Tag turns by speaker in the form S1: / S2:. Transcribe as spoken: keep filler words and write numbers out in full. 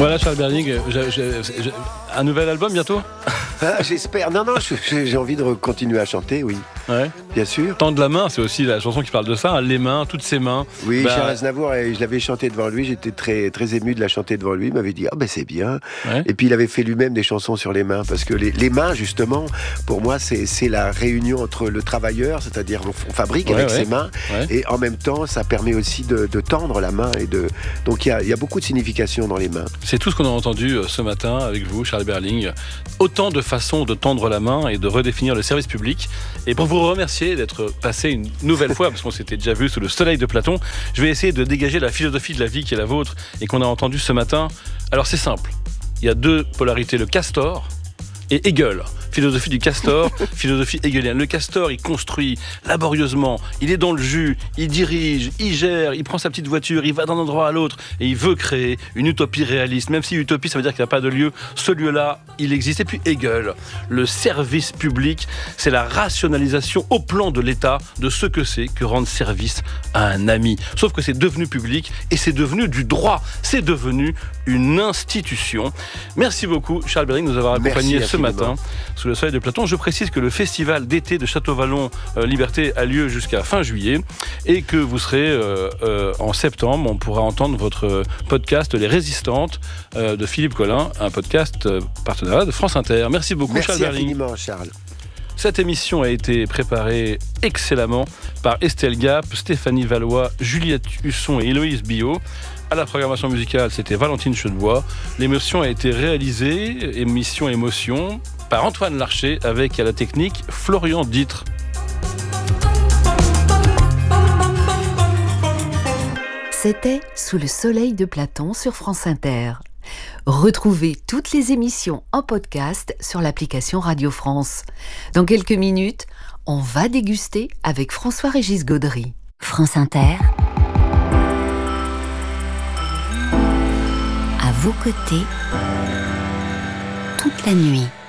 S1: Voilà, Charles Berling, j'ai, j'ai, j'ai, un nouvel album bientôt ?
S2: Ah, j'espère. Non, non, j'ai, j'ai envie de continuer à chanter, oui.
S1: Ouais.
S2: Bien sûr.
S1: Tendre la main, c'est aussi la chanson qui parle de ça, hein, les mains, toutes ses mains.
S2: Oui,
S1: bah...
S2: Charles Aznavour, et je l'avais chanté devant lui, j'étais très, très ému de la chanter devant lui, il m'avait dit « Ah ben c'est bien ouais. ». Et puis il avait fait lui-même des chansons sur les mains, parce que les, les mains, justement, pour moi, c'est, c'est la réunion entre le travailleur, c'est-à-dire on, on fabrique ouais, avec ouais. ses mains, ouais. et en même temps, ça permet aussi de, de tendre la main. Et de... Donc il y a, y a beaucoup de signification dans les mains.
S1: C'est tout ce qu'on a entendu ce matin avec vous, Charles Berling. Autant de façons de tendre la main et de redéfinir le service public. Et pour vous remercier d'être passé une nouvelle fois, parce qu'on s'était déjà vu sous le soleil de Platon, je vais essayer de dégager la philosophie de la vie qui est la vôtre et qu'on a entendue ce matin. Alors c'est simple, il y a deux polarités, le castor et Hegel. Philosophie du castor, philosophie hegelienne. Le castor, il construit laborieusement, il est dans le jus, il dirige, il gère, il prend sa petite voiture, il va d'un endroit à l'autre et il veut créer une utopie réaliste. Même si utopie, ça veut dire qu'il n'y a pas de lieu, ce lieu-là, il existe. Et puis Hegel, le service public, c'est la rationalisation au plan de l'État de ce que c'est que rendre service à un ami. Sauf que c'est devenu public et c'est devenu du droit. C'est devenu une institution. Merci beaucoup, Charles Berling, de nous avoir accompagnés ce matin sous le soleil de Platon. Je précise que le festival d'été de Château-Vallon euh, Liberté a lieu jusqu'à fin juillet et que vous serez euh, euh, en septembre. On pourra entendre votre podcast Les Résistantes euh, de Philippe Collin, un podcast euh, partenariat de France Inter. Merci beaucoup,
S2: Merci
S1: Charles Berling.
S2: Merci infiniment, Charles.
S1: Cette émission a été préparée excellemment par Estelle Gap, Stéphanie Valois, Juliette Husson et Héloïse Billot. À la programmation musicale, c'était Valentine Chedebois. L'émission a été réalisée, émission émotion, par Antoine Larcher, avec à la technique Florian Ditre.
S3: C'était Sous le soleil de Platon sur France Inter. Retrouvez toutes les émissions en podcast sur l'application Radio France. Dans quelques minutes, on va déguster avec François-Régis Gaudry. France Inter. À vos côtés, toute la nuit.